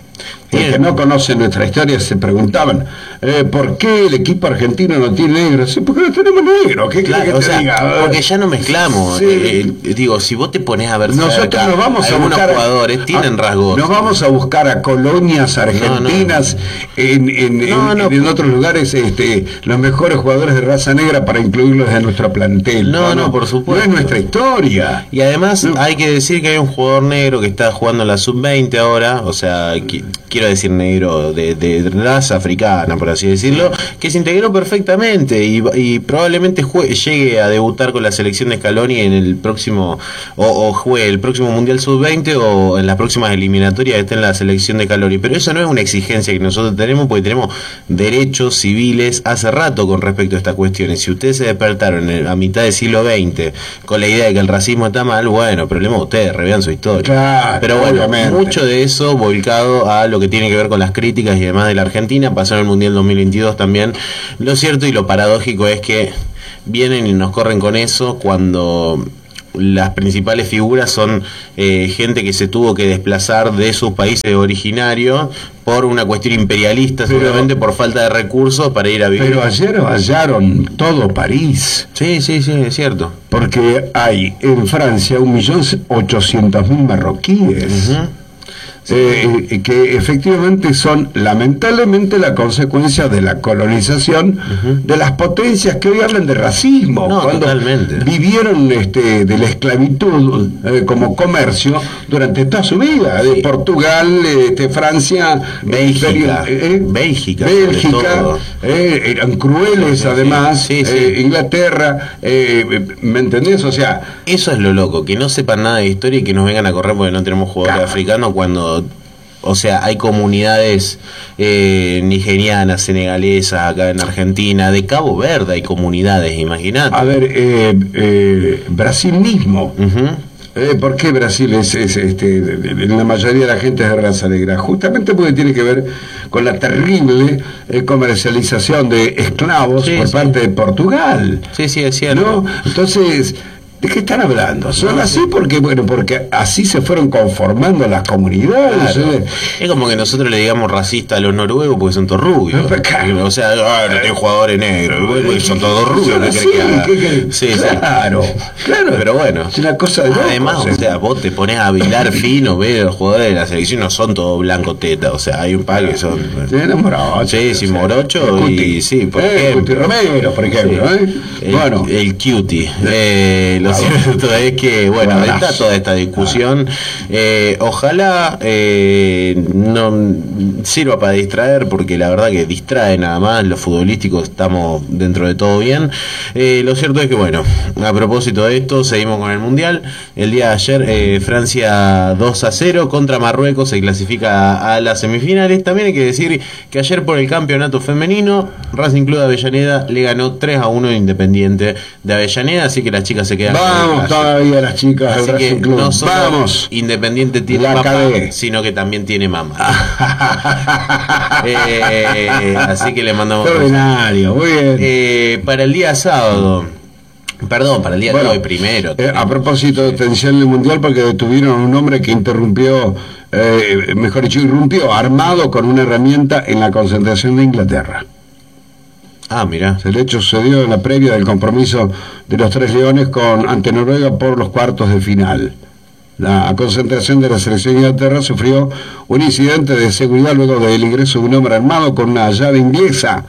que no conocen nuestra historia se preguntaban ¿por qué el equipo argentino no tiene negro? Sí, porque no tenemos negro. ¿Qué claro, que te diga? Porque ya no mezclamos. Sí. Digo, si vos te pones a ver nosotros cerca, nos vamos a buscar jugadores tienen rasgos. Nos vamos a buscar a colonias argentinas en otros lugares los mejores jugadores de raza negra para incluirlos en nuestro plantel. No, por supuesto. No es nuestra historia. Y además hay que decir que hay un jugador negro que está jugando en la sub-20 ahora, o sea, quiero decir negro de raza africana, por así decirlo, que se integró perfectamente y probablemente llegue a debutar con la selección de Scaloni en el próximo, o juegue el próximo Mundial Sub-20 o en las próximas eliminatorias esté en la selección de Scaloni. Pero eso no es una exigencia que nosotros tenemos, porque tenemos derechos civiles hace rato con respecto a estas cuestiones. Si ustedes se despertaron a mitad del siglo XX con la idea de que el racismo está mal, bueno, problema de ustedes, revean su historia. Claro, pero bueno, obviamente. Mucho de eso volcado a lo que tiene que ver con las críticas y demás de la Argentina, pasó en el Mundial 2022 también. Lo cierto y lo paradójico es que vienen y nos corren con eso cuando las principales figuras son gente que se tuvo que desplazar de sus países originarios por una cuestión imperialista, seguramente por falta de recursos para ir a vivir. Pero ayer hallaron todo París. Sí, es cierto. Porque hay en Francia 1.800.000 marroquíes. Uh-huh. Que efectivamente son lamentablemente la consecuencia de la colonización de las potencias que hoy hablan de racismo, cuando totalmente vivieron de la esclavitud como comercio durante toda su vida, de Portugal, Francia, Bélgica, eran crueles además, Inglaterra, ¿me entendés? O sea, eso es lo loco, que no sepan nada de historia y que nos vengan a correr porque no tenemos jugadores africanos cuando, o sea, hay comunidades nigerianas, senegalesas acá en Argentina, de Cabo Verde hay comunidades, imagínate. A ver, Brasil mismo. ¿Por qué Brasil es la mayoría de la gente es de raza negra? Justamente porque tiene que ver con la terrible comercialización de esclavos por parte de Portugal. Sí, es cierto. ¿No? Entonces, ¿de qué están hablando? Son así porque así se fueron conformando las comunidades. Claro. Es como que nosotros le digamos racista a los noruegos porque son todos rubios. Claro. O sea, no tienen jugadores negros, porque son todos rubios. Claro. Pero bueno, es una cosa de locos. Además, o sea, vos te pones a bailar fino, ves los jugadores de la selección no son todos blanco teta, o sea, hay un par que son morocho y por ejemplo Cuti Romero, por ejemplo, el cutie. Lo cierto es que, está toda esta discusión. Ojalá no sirva para distraer, porque la verdad que distrae nada más. Los futbolísticos estamos dentro de todo bien. Lo cierto es que, a propósito de esto, seguimos con el Mundial. El día de ayer, Francia 2-0 contra Marruecos, se clasifica a las semifinales. También hay que decir que ayer por el campeonato femenino, Racing Club de Avellaneda le ganó 3-1 a Independiente de Avellaneda, así que las chicas se quedan. Vamos todavía las chicas del Racing Club. No solo vamos. Independiente tiene papá, sino que también tiene mamá. Así que le mandamos extraordinario, muy bien. para el día sábado. Perdón, para el día de hoy primero. A propósito de tensión en el Mundial, porque detuvieron a un hombre que irrumpió armado con una herramienta en la concentración de Inglaterra. Mira. El hecho sucedió en la previa del compromiso de los Tres Leones ante Noruega por los cuartos de final. La concentración de la selección de Inglaterra sufrió un incidente de seguridad luego del ingreso de un hombre armado con una llave inglesa.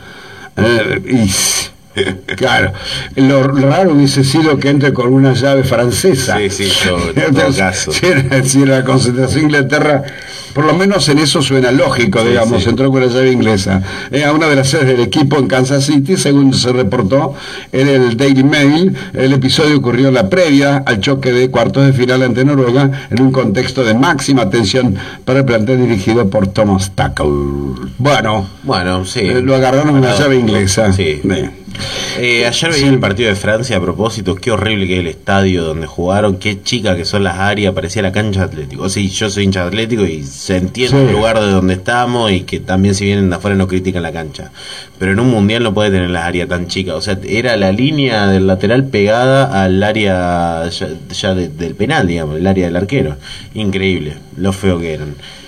Claro, lo raro hubiese sido que entre con una llave francesa. En todo caso. Si era la concentración de Inglaterra, por lo menos en eso suena lógico, entró con la llave inglesa. A una de las sedes del equipo en Kansas City, según se reportó en el Daily Mail, el episodio ocurrió en la previa al choque de cuartos de final ante Noruega, en un contexto de máxima tensión para el plantel dirigido por Thomas Tuchel. Lo agarraron con una llave inglesa. Ayer veía el partido de Francia a propósito, qué horrible que es el estadio donde jugaron, qué chica que son las áreas, parecía la cancha de Atlético. Yo soy hincha de Atlético y se entiende el lugar de donde estamos y que también si vienen de afuera no critican la cancha, pero en un mundial no puede tener las áreas tan chicas. O sea, era la línea del lateral pegada al área ya del penal, digamos, el área del arquero. Increíble lo feo que eran.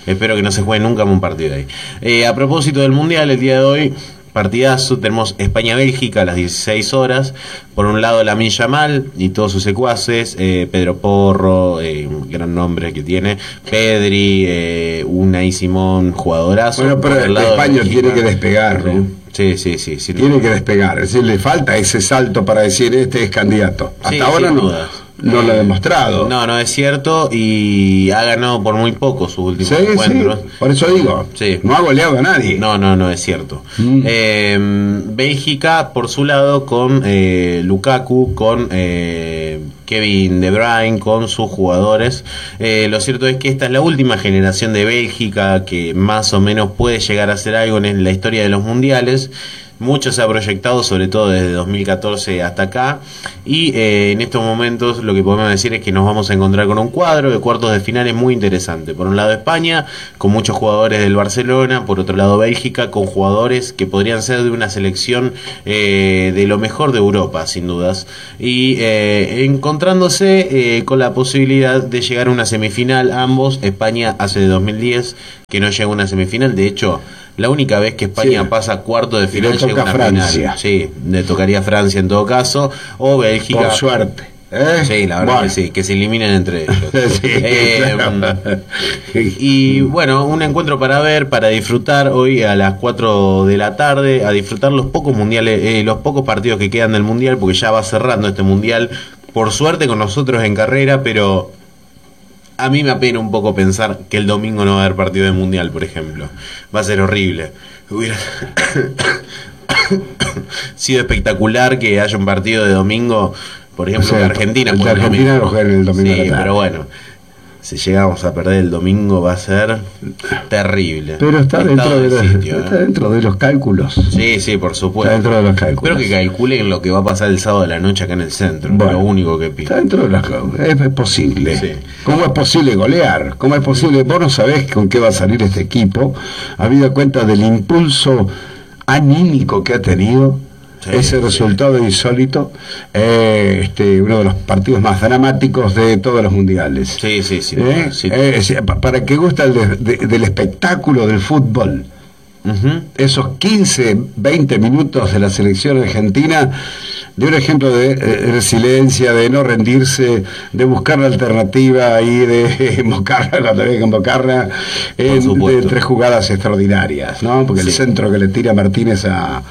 Espero que no se juegue nunca un partido ahí. A propósito del Mundial, el día de hoy, partidazo, tenemos España-Bélgica a las 16 horas. Por un lado, Lamine Yamal y todos sus secuaces, Pedro Porro, un gran nombre que tiene, Pedri, Unai Simón, jugadorazo. Bueno, pero España tiene que despegar, ¿no? Sí. Tiene que despegar, es decir, le falta ese salto para decir este es candidato. Hasta ahora no lo ha demostrado. No es cierto, y ha ganado por muy poco sus últimos encuentros. Sí, por eso digo, no ha goleado a nadie. No es cierto. Bélgica, por su lado, con Lukaku, con Kevin De Bruyne, con sus jugadores. Lo cierto es que esta es la última generación de Bélgica que más o menos puede llegar a hacer algo en la historia de los mundiales. Mucho se ha proyectado, sobre todo desde 2014 hasta acá, y en estos momentos lo que podemos decir es que nos vamos a encontrar con un cuadro de cuartos de finales muy interesante. Por un lado España, con muchos jugadores del Barcelona; por otro lado Bélgica, con jugadores que podrían ser de una selección de lo mejor de Europa, sin dudas, y encontrándose con la posibilidad de llegar a una semifinal ambos. España hace de 2010 que no llega a una semifinal, de hecho la única vez que España pasa a cuarto de final llega a una Francia. final. Sí, le tocaría a Francia en todo caso, o Bélgica. Por suerte. Sí, la verdad que sí, que se eliminen entre ellos. Y bueno, un encuentro para ver, para disfrutar hoy a las 4 de la tarde, a disfrutar los pocos mundiales, los pocos partidos que quedan del mundial, porque ya va cerrando este mundial, por suerte con nosotros en carrera, pero a mí me apena un poco pensar que el domingo no va a haber partido de mundial, por ejemplo. Va a ser horrible. Hubiera sido espectacular que haya un partido de domingo, por ejemplo, de Argentina. De Argentina lo juegan el domingo. Sí, pero bueno, si llegamos a perder el domingo va a ser terrible. Pero está dentro de los cálculos. Sí, por supuesto. Está dentro de los cálculos. Espero que calculen lo que va a pasar el sábado de la noche acá en el centro. Bueno, lo único que pido. Está dentro de los cálculos. Es posible. Sí. ¿Cómo es posible golear? ¿Cómo es posible? Vos no sabés con qué va a salir este equipo, habida cuenta del impulso anímico que ha tenido. Ese resultado insólito, uno de los partidos más dramáticos de todos los mundiales. Sí. Para que gusta del espectáculo del fútbol. Esos 15, 20 minutos de la selección argentina, de un ejemplo de resiliencia, de no rendirse, de buscar la alternativa y de invocarla cuando había que invocarla, de 3 jugadas extraordinarias, ¿no? Porque el centro que le tira Martínez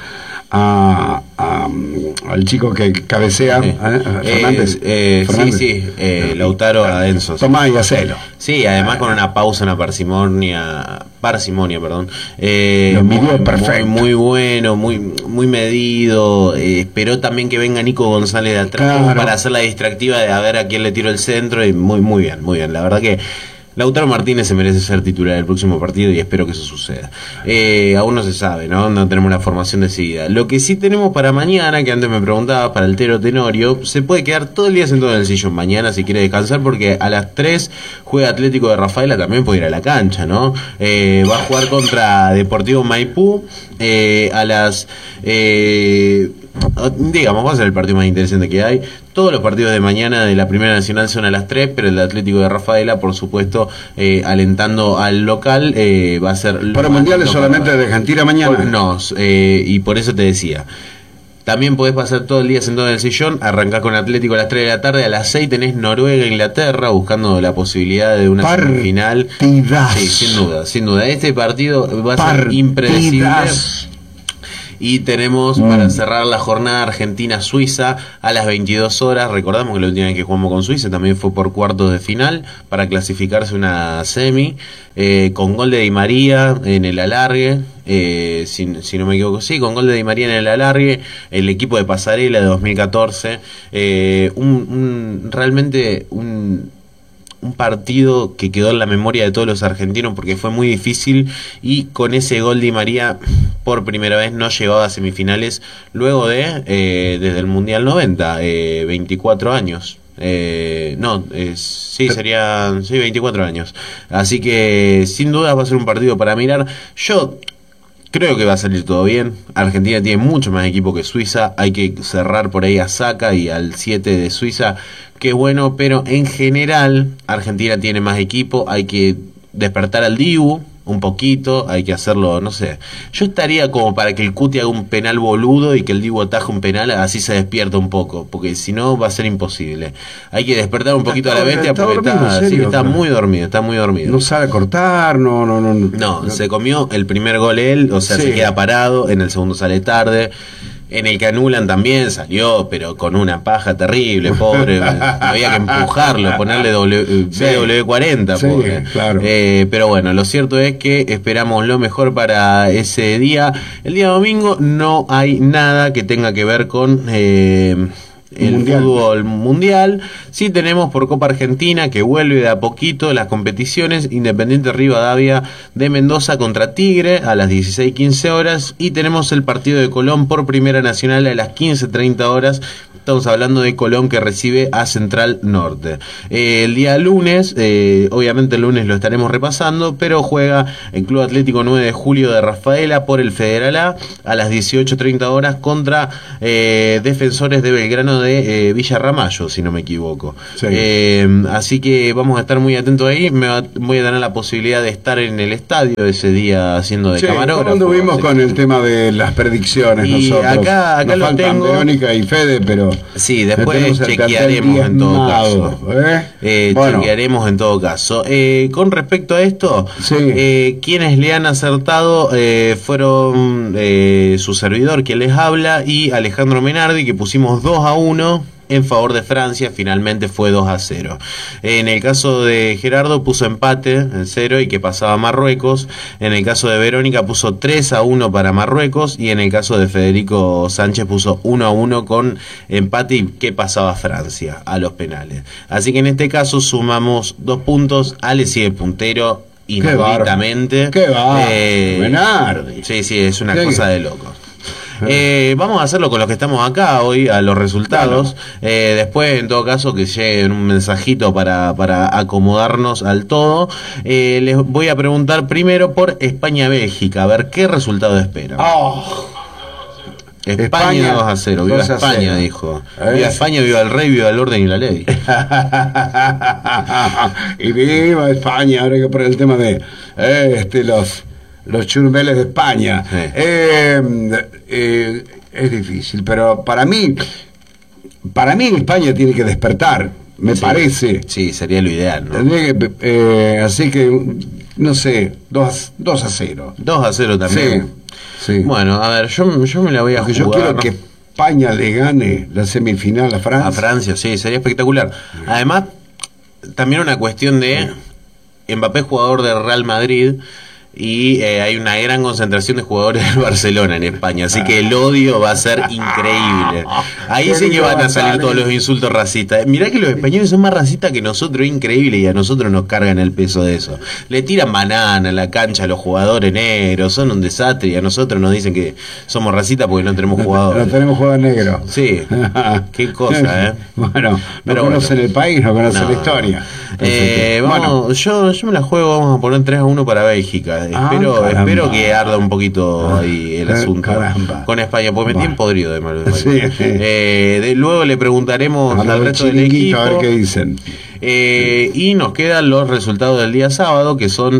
al chico que cabecea, Fernández. Lautaro a Enzo. Tomá y hacelo. Sí, además con una pausa, una parsimonia, perdón. Lo midió perfecto. Muy bueno, muy medido. Esperó también que venga Nico González de atrás para hacer la distractiva de a ver a quién le tiró el centro, y muy bien. La verdad que Lautaro Martínez se merece ser titular del próximo partido y espero que eso suceda. Aún no se sabe, ¿no? Tenemos la formación decidida. Lo que sí tenemos para mañana, que antes me preguntaba, para el Tero Tenorio, se puede quedar todo el día sentado en el sillón mañana si quiere descansar, porque a las 3 juega Atlético de Rafaela, también puede ir a la cancha, ¿no? Va a jugar contra Deportivo Maipú a las... va a ser el partido más interesante que hay. Todos los partidos de mañana de la Primera Nacional son a las 3, pero el de Atlético de Rafaela, por supuesto, alentando al local, va a ser... ¿Para mundiales solamente de Argentina mañana? No, y por eso te decía. También podés pasar todo el día sentado en el sillón, arrancar con Atlético a las 3 de la tarde, a las 6 tenés Noruega-Inglaterra, buscando la posibilidad de una semifinal. Sí, sin duda. Este partido va a ser impredecible. Y tenemos para cerrar la jornada Argentina-Suiza a las 22 horas. Recordamos que la última vez que jugamos con Suiza también fue por cuartos de final para clasificarse una semi, con gol de Di María en el alargue, si no me equivoco, sí, con gol de Di María en el alargue, el equipo de Pasarela de 2014, realmente un partido que quedó en la memoria de todos los argentinos porque fue muy difícil, y con ese gol Di María por primera vez no llegaba a semifinales luego de desde el Mundial 90, 24 años. Serían 24 años. Así que sin duda va a ser un partido para mirar. Yo creo que va a salir todo bien. Argentina tiene mucho más equipo que Suiza. Hay que cerrar por ahí a Saka y al 7 de Suiza, que bueno, pero en general Argentina tiene más equipo. Hay que despertar al Dibu un poquito, hay que hacerlo, no sé. Yo estaría como para que el Cuti haga un penal boludo y que el Dibu ataje un penal, así se despierta un poco, porque si no va a ser imposible. Hay que despertar un poquito a la bestia porque está muy dormido, está muy dormido. No sabe cortar, no, se comió el primer gol él, o sea, se queda parado, en el segundo sale tarde. En el que anulan también salió, pero con una paja terrible, pobre. Había que empujarlo, ponerle W40, pobre. Claro. Pero bueno, lo cierto es que esperamos lo mejor para ese día. El día domingo no hay nada que tenga que ver con el fútbol mundial. Sí tenemos por Copa Argentina, que vuelve de a poquito las competiciones. Independiente Rivadavia de Mendoza contra Tigre a las 16:15 horas, y tenemos el partido de Colón por Primera Nacional a las 15:30 horas. Estamos hablando de Colón, que recibe a Central Norte. El día lunes, obviamente el lunes lo estaremos repasando, pero juega el Club Atlético 9 de Julio de Rafaela por el Federal A las 18:30 horas contra Defensores de Belgrano de Villa Ramallo, si no me equivoco. Sí. Así que vamos a estar muy atentos ahí. Voy a tener la posibilidad de estar en el estadio ese día haciendo de camarógrafo. ¿Cómo anduvimos con el tema de las predicciones y nosotros? Acá nos lo faltan tengo. Verónica y Fede, pero sí, después chequearemos en todo caso. Bueno. Chequearemos en todo caso. Con respecto a esto, quienes le han acertado fueron su servidor, que les habla, y Alejandro Menardi, que pusimos 2-1 en favor de Francia. Finalmente fue 2-0. En el caso de Gerardo puso empate en 0 y que pasaba Marruecos. En el caso de Verónica puso 3-1 para Marruecos, y en el caso de Federico Sánchez puso 1-1 con empate y que pasaba Francia a los penales. Así que en este caso sumamos 2 puntos. Ale sigue puntero inauditamente. ¡Qué bárbaro! Menardi. Sí, es una cosa de loco. Vamos a hacerlo con los que estamos acá hoy, a los resultados. Después, en todo caso, que llegue un mensajito para acomodarnos al todo. Les voy a preguntar primero por España-Bélgica, a ver qué resultado esperan. España 2-0, viva España, dijo. Viva España, viva el rey, viva el orden y la ley. Y viva España, ahora que por el tema de los churumbeles de España. Es difícil, pero para mí España tiene que despertar, me parece. Sí, sería lo ideal, ¿no? Así que, no sé, 2-0. 2-0 también. Sí. Bueno, a ver, yo me la voy a jugar. Yo quiero que España le gane la semifinal a Francia. A Francia, sí, sería espectacular. Además, también una cuestión de Mbappé, jugador del Real Madrid, y hay una gran concentración de jugadores del Barcelona en España, así que el odio va a ser increíble. Ahí sí que van a salir todos los insultos racistas. Mirá que los españoles son más racistas que nosotros, increíble, y a nosotros nos cargan el peso de eso. Le tiran banana a la cancha a los jugadores negros, son un desastre, y a nosotros nos dicen que somos racistas porque no tenemos jugadores. No tenemos jugadores negros. Sí, qué cosa, Bueno, no conocen el país, no conocen la historia. Yo me la juego, vamos a poner 3-1 para Bélgica. Espero que arda un poquito ahí el asunto con España, porque me tienen podrido de malo. Luego le preguntaremos al resto del equipo, a ver qué dicen. Y nos quedan los resultados del día sábado, que son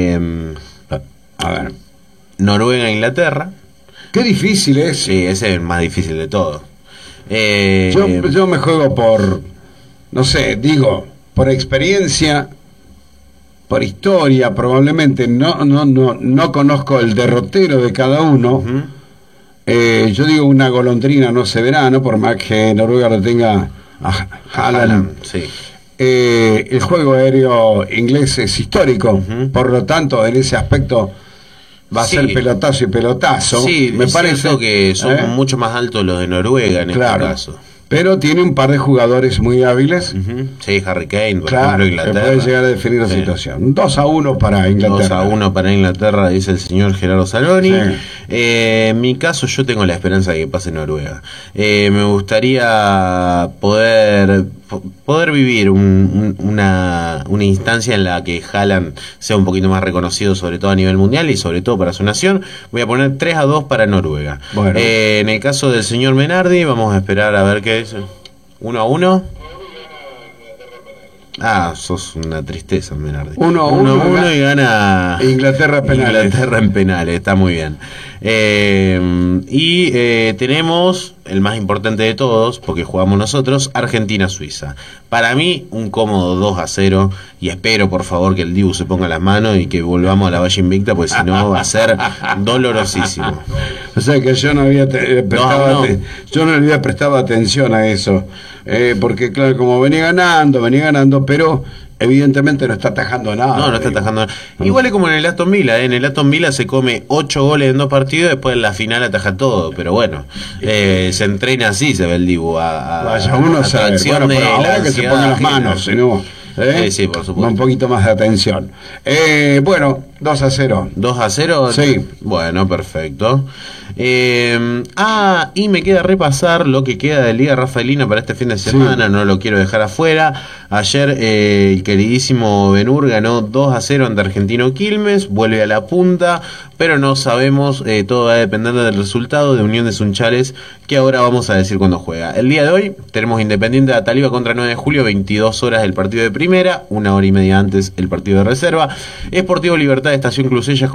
a ver, Noruega-Inglaterra. Qué difícil es. Sí, ese es el más difícil de todo. Yo me juego por, no sé, por experiencia, por historia, probablemente no conozco el derrotero de cada uno. Yo digo una golondrina no se verá, ¿no? Por más que Noruega lo tenga a Haaland. Sí. El juego aéreo inglés es histórico, por lo tanto, en ese aspecto va a ser pelotazo y pelotazo. Sí, me parece que son mucho más altos los de Noruega en este caso. Pero tiene un par de jugadores muy hábiles. Sí, Harry Kane, por ejemplo, Inglaterra. Que puede llegar a definir la situación. 2-1 para Inglaterra. 2-1 para Inglaterra, dice el señor Gerardo Saloni. En mi caso, yo tengo la esperanza de que pase Noruega. Me gustaría poder vivir una instancia en la que Haaland sea un poquito más reconocido, sobre todo a nivel mundial y sobre todo para su nación. Voy a poner 3-2 para Noruega. Bueno. En el caso del señor Menardi, vamos a esperar a ver qué es. 1-1. Sos una tristeza, Menardi. 1-1 y gana Inglaterra en penales, está muy bien. Tenemos el más importante de todos, porque jugamos nosotros, Argentina-Suiza. Para mí, un cómodo 2-0, y espero, por favor, que el Dibu se ponga las manos y que volvamos a la valla invicta, porque si no va a ser dolorosísimo. O sea que yo no había yo no le había prestado atención a eso, porque claro, como venía ganando, pero evidentemente no está atajando nada. No está atajando nada. Igual es como en el Aston Villa, En el Aston Villa se come 8 goles en 2 partidos, después en la final ataja todo, pero bueno, se entrena así, se ve el Dibu Vaya, uno sabe. Bueno, pero ahora que se pongan las manos, si no... Sí, por supuesto. Un poquito más de atención. Bueno, 2-0. ¿2-0? Sí. Bueno, perfecto. Y me queda repasar lo que queda de Liga Rafaelina para este fin de semana, no lo quiero dejar afuera. Ayer el queridísimo Benur ganó 2-0 ante Argentino Quilmes, vuelve a la punta, pero no sabemos, todo va a depender del resultado de Unión de Sunchales, que ahora vamos a decir cuándo juega. El día de hoy tenemos Independiente de Ataliba contra 9 de julio, 22 horas el partido de primera, 1 hora y media antes el partido de reserva. Sportivo Libertad de Estación Clusella